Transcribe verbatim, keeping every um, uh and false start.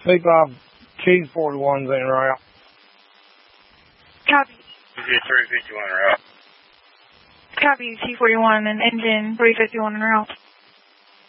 C five T forty-one's en route. Copy. three fifty-one route. Copy, T forty-one and engine three fifty-one en route.